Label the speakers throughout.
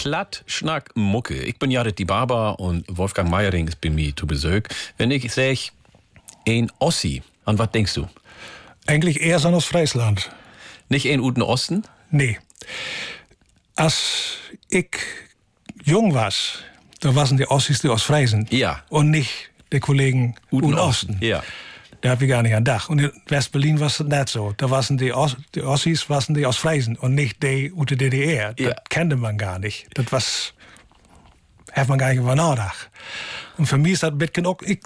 Speaker 1: Platt, Schnack, Mucke. Ich bin Jared die Barber und Wolfgang Meiering ist bei mir zu Besuch. Wenn ich sage, ein Ossi, an was denkst du?
Speaker 2: Eigentlich eher so aus Friesland.
Speaker 1: Nicht ein Uten Osten?
Speaker 2: Nee. Als ich jung war, da waren die Ossis die aus Friesen.
Speaker 1: Ja.
Speaker 2: Und nicht die Kollegen Uten Osten.
Speaker 1: Ja.
Speaker 2: Da hab ich gar nicht an Dach. Und in West-Berlin war es nicht so. Da waren die Ossis waren die aus Friesen und nicht die aus der DDR. Das kannte man gar nicht. Das hat man gar nicht über nachgedacht. Und für mich ist das ein bisschen auch, ich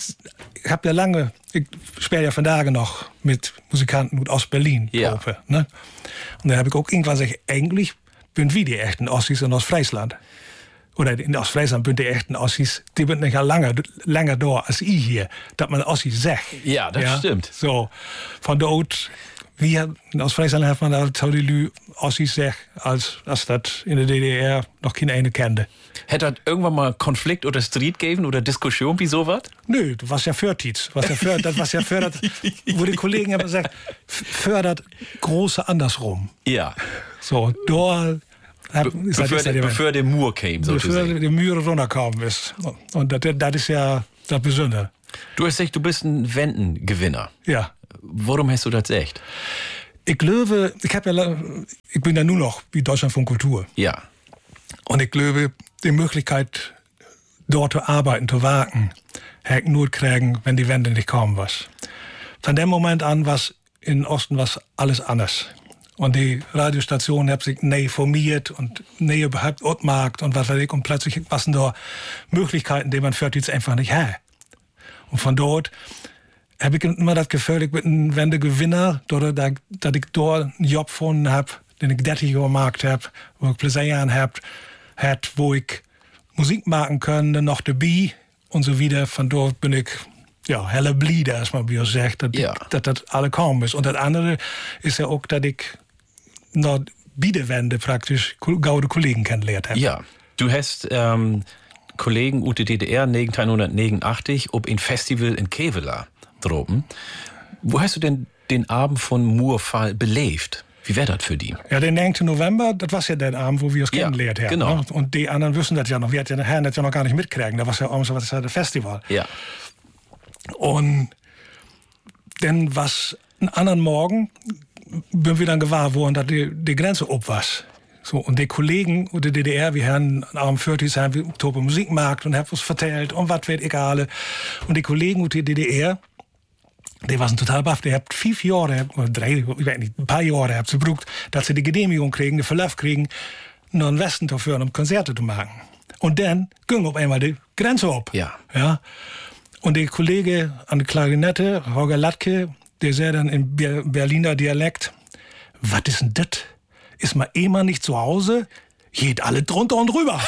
Speaker 2: spiele ja vandaag noch mit Musikanten aus Ostberlin.
Speaker 1: Ja.
Speaker 2: Ne? Und dann habe ich auch irgendwann gesagt, eigentlich bin wir die echten Ossis in Ostfriesland. Oder in Ostfriesland bin die echten Ossis, die sind nicht langer da als ich hier, dass man Ossis sagt.
Speaker 1: Ja, das stimmt.
Speaker 2: So, von dort, in Ostfriesland hat man da so die Lü Ossis sagt, als das in der DDR noch keine eine kannte.
Speaker 1: Hätte das irgendwann mal Konflikt oder Streit gegeben oder Diskussion wie sowas?
Speaker 2: Nö, das war ja Förtiz. Das was ja fördert, wo die Kollegen immer sagen, fördert große andersrum.
Speaker 1: Ja.
Speaker 2: So, da
Speaker 1: bevor der Mur kam, sozusagen.
Speaker 2: Bevor die Mühe runtergekommen ist. Und das ist ja das Besondere.
Speaker 1: Du hast gesagt, du bist ein Wendengewinner.
Speaker 2: Ja.
Speaker 1: Warum hast du das gesagt?
Speaker 2: Ich glaube, ich bin ja nur noch wie Deutschlandfunk Kultur.
Speaker 1: Ja.
Speaker 2: Und ich glaube, die Möglichkeit, dort zu arbeiten, zu wagen, hätte ich nur kriegen, wenn die Wende nicht kommen was. Von dem Moment an war in Osten was alles anders. Und die Radiostationen haben sich neu formiert und neu überhaupt outmarkt und was weiß ich. Und plötzlich waren da Möglichkeiten, die man für jetzt einfach nicht hat. Und von dort habe ich immer das Gefühl, ich bin ein Wendegewinner, dass ich dort einen Job gefunden habe, den ich 30 Jahre gemacht habe, wo ich Plezier an habe, wo ich Musik machen kann, noch dabei und so wieder. Von dort bin ich helle Blieder, als man wie sagt, dass das alle kaum ist. Und das andere ist ja auch, dass ich noch Biederwende praktisch gute Kollegen kennengelernt habe.
Speaker 1: Ja, du hast Kollegen aus der DDR 1989 ob ein Festival in Kevela droben. Wo hast du denn den Abend von Murfall belebt? Wie wäre das für die?
Speaker 2: Ja, den 9. November, das war ja der Abend, wo wir uns kennengelernt haben.
Speaker 1: Genau.
Speaker 2: Ne? Und die anderen wissen das ja noch. Wir hatten das ja noch gar nicht mitkriegen. Da war ja auch so was das Festival.
Speaker 1: Ja.
Speaker 2: Und dann was einen anderen Morgen bin wir dann gewahr worden, dass die Grenze ob war. So, und die Kollegen aus der DDR, wir haben am 40 haben wir Oktober Musikmarkt und haben uns vertellt und was wird egal. Und die Kollegen aus der DDR, die waren total baff. Die haben 5 Jahre, oder 3, ich weiß nicht, ein paar Jahre haben sie gebraucht, dass sie die Genehmigung kriegen, den Verlauf kriegen, nach den Westen zu führen, um Konzerte zu machen. Und dann ging auf einmal die Grenze ab.
Speaker 1: Ja.
Speaker 2: Und der Kollege an der Klarinette, Holger Latke, der sagt dann im Berliner Dialekt, was ist denn das? Ist mal nicht zu Hause? Geht alle drunter und drüber.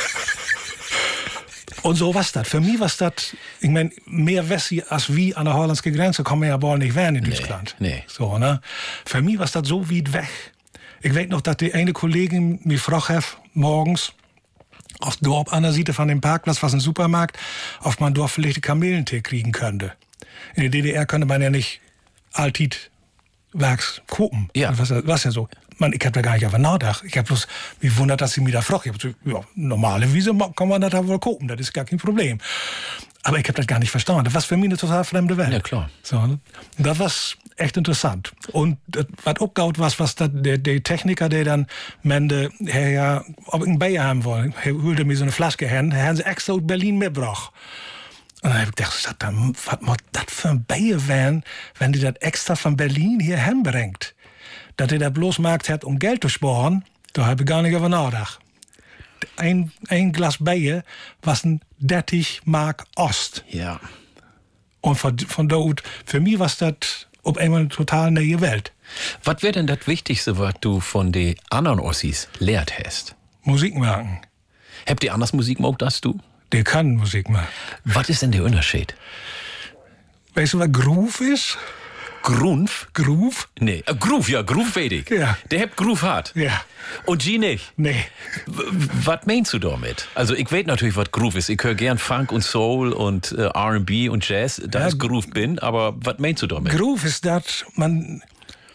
Speaker 2: Und so was das. Für mich war das, ich meine, mehr Wessi als wie an der holländischen Grenze kommen wir ja wohl nicht werden in Deutschland.
Speaker 1: Nee.
Speaker 2: So, ne? Für mich war das so weit weg. Ich weiß noch, dass die eine Kollegin mir gefragt hat, morgens, auf dem Dorf an der Seite von dem Parkplatz, was ein Supermarkt, ob man dort vielleicht einen Kamelentee kriegen könnte. In der DDR könnte man ja nicht Altit Werks gucken.
Speaker 1: Ja.
Speaker 2: Was ja so. Ich habe da gar nicht auf nachgedacht. Ich habe bloß mich wundert, dass sie mich da fragt. Ich habe so, normale Wiese kann man da wohl gucken, das ist gar kein Problem. Aber ich habe das gar nicht verstanden. Das war für mich eine total fremde Welt.
Speaker 1: Ja, klar.
Speaker 2: So, ne? Und das war echt interessant. Und was auch gaut war, was der Techniker, der dann Mende, ob ich ein Bier haben wollen, holte mir so eine Flasche hin, haben sie extra aus Berlin mitgebracht. Und dann habe ich gedacht, was muss das für ein Bier werden, wenn die das extra von Berlin hier hinbringt? Dass ihr das bloß gemacht hat, um Geld zu sparen, da habe ich gar nicht über nachgedacht. Ein Glas Bier was ein 30 Mark Ost.
Speaker 1: Ja.
Speaker 2: Und von dort, für mich war das auf einmal eine total neue Welt.
Speaker 1: Was wäre denn das Wichtigste, was du von den anderen Ossis lehrt hast?
Speaker 2: Musik machen.
Speaker 1: Habt ihr anders Musik gemacht als du?
Speaker 2: Die kann Musik machen.
Speaker 1: Was ist denn der Unterschied?
Speaker 2: Weißt du, was Groove ist?
Speaker 1: Groove?
Speaker 2: Groove?
Speaker 1: Nee, Groove, ja, Groove weiß ich.
Speaker 2: Ja.
Speaker 1: Der hat Groove hart.
Speaker 2: Ja.
Speaker 1: Und G nicht?
Speaker 2: Nee.
Speaker 1: Was meinst du damit? Also ich weiß natürlich, was Groove ist. Ich höre gern Funk und Soul und R&B und Jazz. Da ist Groove bin, aber was meinst du damit?
Speaker 2: Groove ist, dass man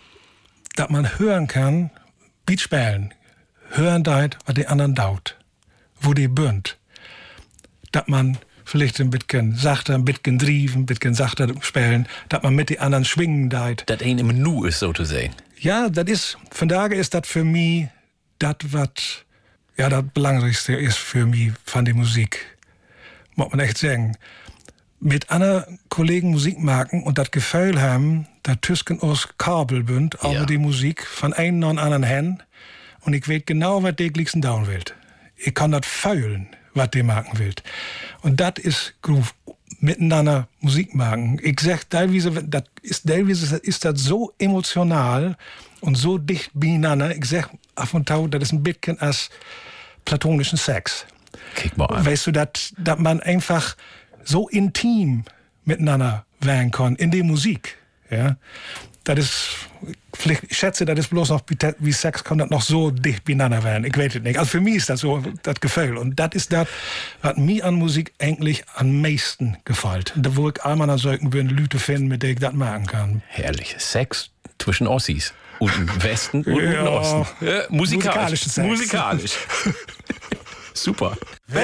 Speaker 2: hören kann, Beat spielen, hören deit, was die anderen daut. wo die bünd. Dass man vielleicht ein bisschen sachter, ein bisschen drieven, ein bisschen sachter spielen, dass man mit den anderen schwingen deit.
Speaker 1: Das ein im Nu ist, so zu sagen.
Speaker 2: Ja, das ist, von daher ist das für mich das, was, ja, das Belangrikste ist für mich von der Musik. Muss man echt sagen. Mit anderen Kollegen Musik machen und das Gefühl haben, dass zwischen uns Kabel bünd, aber die Musik von einem und anderen hin. Und ich weiß genau, was die gleich down will. Ich kann das fühlen, was die machen will. Und das ist Groove, miteinander Musik machen. Ich sag teilweise, ist das so emotional und so dicht beieinander. Ich sag ab und zu, das ist ein bisschen als platonischen Sex.
Speaker 1: Kick mal an.
Speaker 2: Weißt du, dass man einfach so intim miteinander werden kann in der Musik. Ja? Das ist, vielleicht, ich schätze, das ist bloß noch wie Sex kann das noch so dicht beieinander werden. Ich weiß es nicht. Also für mich ist das so das Gefühl. Und das ist das, was mir an Musik eigentlich am meisten gefällt. Da wo ich einmal nach solchen Leute finden, mit denen ich das machen kann.
Speaker 1: Herrlich. Sex zwischen Ossis. Und im Westen und im Osten. Musikalisch.
Speaker 2: Musikalisches Sex.
Speaker 1: Musikalisch. Super.